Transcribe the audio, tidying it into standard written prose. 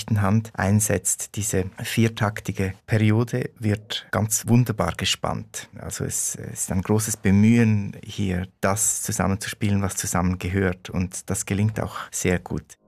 rechten Hand einsetzt. Diese viertaktige Periode wird ganz wunderbar gespannt. Also es ist ein großes Bemühen, hier das zusammenzuspielen, was zusammengehört. Und das gelingt auch sehr gut.